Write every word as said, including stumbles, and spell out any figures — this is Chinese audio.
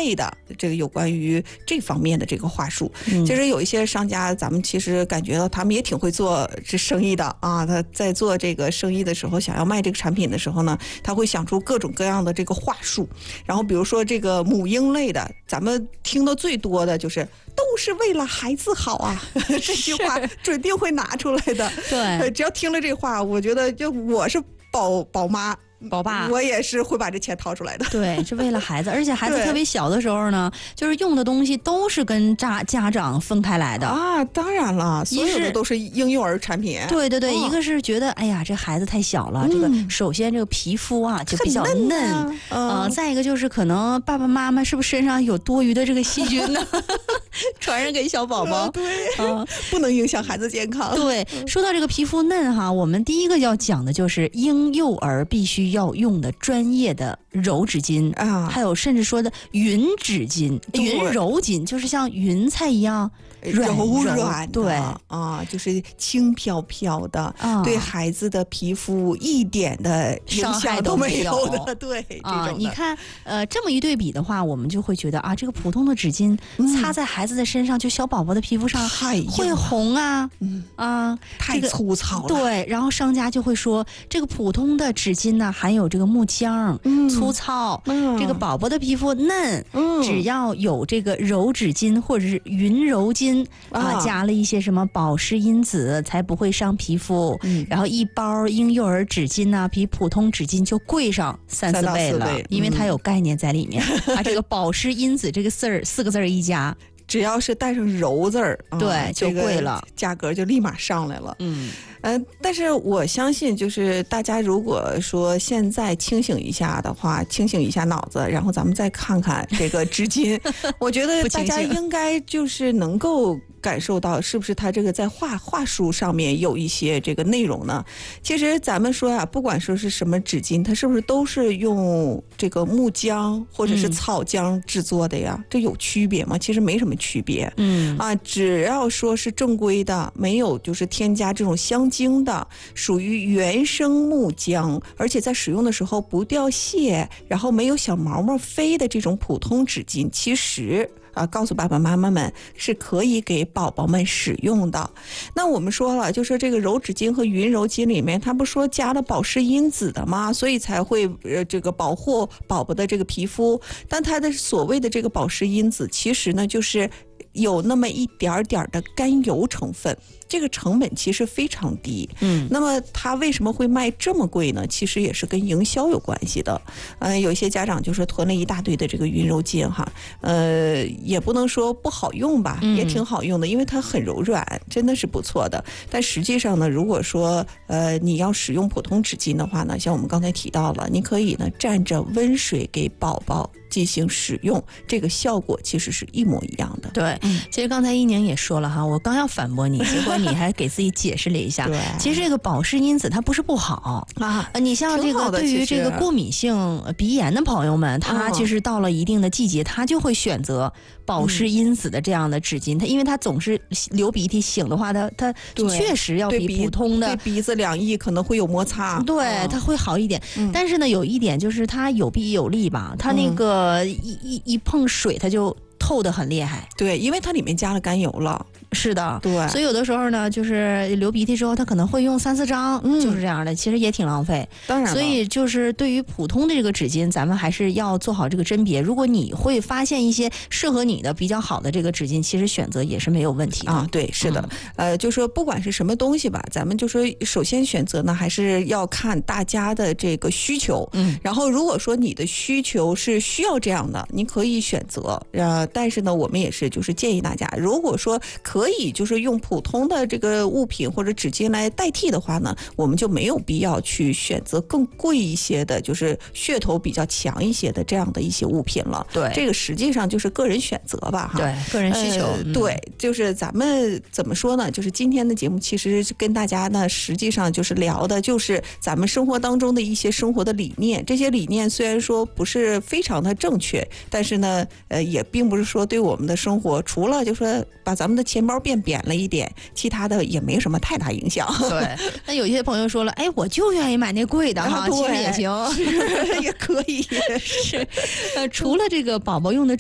类的这个有关于这方面的这个话术。 嗯、 其实有一些商家，咱们其实感觉到他们也挺会做这生意的啊。他在做这个生意的时候，想要卖这个产品的时候呢，他会想出各种各样的这个话术。然后比如说这个母婴类的，咱们听的最多的就是都是为了孩子好啊，这句话准定会拿出来的。 对， 只要听了这话，我觉得就我是宝宝妈。 宝爸， 我也是会把这钱掏出来的。 对，是为了孩子，而且孩子特别小的时候呢，就是用的东西都是跟家家长分开来的啊。当然了，所有的都是婴幼儿产品。 对对对、哦，一个是觉得哎呀，这孩子太小了，嗯、这个首先这个皮肤啊就比较嫩， 嫩啊呃，再一个就是可能爸爸妈妈是不是身上有多余的这个细菌呢，传染给小宝宝？ 对，嗯，不能影响孩子健康。 对，说到这个皮肤嫩哈，我们第一个要讲的就是婴幼儿必须要用的专业的柔纸巾啊，还有甚至说的匀纸巾、匀柔巾，就是像云彩一样软柔软的， 对啊，就是轻飘飘的、啊，对孩子的皮肤一点的影响都没有的。对， 啊， 这种你看，呃，这么一对比的话，我们就会觉得啊，这个普通的纸巾擦在孩子的身上，嗯、就小宝宝的皮肤上会红啊， 嗯啊， 太粗糙了。 这个、对，然后商家就会说，这个普通的纸巾呢，含有这个木浆，嗯、粗糙、嗯，这个宝宝的皮肤嫩，嗯，只要有这个柔纸巾或者是匀柔巾。啊，加了一些什么保湿因子，才不会伤皮肤。嗯，然后一包婴幼儿纸巾呢，比普通纸巾就贵上三四倍了， 倍因为它有概念在里面。嗯、啊，这个保湿因子这个字儿四个字儿一加， 只要是带上柔字儿， 对、 啊， 就贵了， 这个、价格就立马上来了。 嗯。 呃，但是我相信，就是大家如果说现在清醒一下的话，清醒一下脑子，然后咱们再看看这个纸巾，我觉得大家应该就是能够感受到，是不是它这个在话话术上面有一些这个内容呢？其实咱们说啊，不管说是什么纸巾，它是不是都是用这个木浆或者是草浆制作的呀？嗯、这有区别吗？其实没什么区别。嗯啊，只要说是正规的，没有就是添加这种香精的，属于原生木浆，而且在使用的时候不掉屑，然后没有小毛毛飞的这种普通纸巾，其实啊，告诉爸爸妈妈们是可以给宝宝们使用的。那我们说了，就说这个柔纸巾和匀柔巾里面，它不说加了保湿因子的吗？所以才会呃这个保护宝宝的这个皮肤。但它的所谓的这个保湿因子，其实呢就是有那么一点点的甘油成分。这个成本其实非常低，嗯，那么它为什么会卖这么贵呢？其实也是跟营销有关系的。呃，有些家长就是囤了一大堆的这个匀柔巾哈，呃，也不能说不好用吧，也挺好用的，因为它很柔软，真的是不错的。但实际上呢，如果说呃你要使用普通纸巾的话呢，像我们刚才提到了，你可以呢蘸着温水给宝宝进行使用，这个效果其实是一模一样的。 对，嗯、其实刚才一宁也说了哈，我刚要反驳你，结果你还给自己解释了一下。对，其实这个保湿因子它不是不好啊，你像这个对于这个过敏性鼻炎的朋友们，他其实到了一定的季节，他就会选择保湿因子的这样的纸巾。它、嗯、因为它总是流鼻涕，醒的话，它它确实要比普通的对鼻子两翼可能会有摩擦， 对，它会好一点。嗯、但是呢，有一点就是它有弊有利吧，它那个。呃，一一一碰水，它就透得很厉害。 对，因为它里面加了甘油了。 是的， 对， 所以有的时候呢，就是流鼻涕之后，他可能会用三四张，嗯、就是这样的，其实也挺浪费。 当然， 所以就是对于普通的这个纸巾，咱们还是要做好这个甄别。如果你会发现一些适合你的比较好的这个纸巾，其实选择也是没有问题的啊。对，是的，嗯、呃，就说不管是什么东西吧，咱们就说首先选择呢，还是要看大家的这个需求。嗯，然后如果说你的需求是需要这样的，你可以选择。呃，但是呢，我们也是就是建议大家，如果说可以就是用普通的这个物品或者纸巾来代替的话呢，我们就没有必要去选择更贵一些的，就是噱头比较强一些的这样的一些物品了。 对， 这个实际上就是个人选择吧，哈。 对，个人需求。 呃嗯、 对，就是咱们怎么说呢？就是今天的节目其实跟大家呢，实际上就是聊的就是咱们生活当中的一些生活的理念。这些理念虽然说不是非常的正确，但是呢，呃，也并不是说对我们的生活，除了就说把咱们的钱包变扁了一点，其他的也没什么太大影响。 对，那有些朋友说了，哎，我就愿意买那贵的哈，其实也行， 也可以。 是，呃，除了这个宝宝用的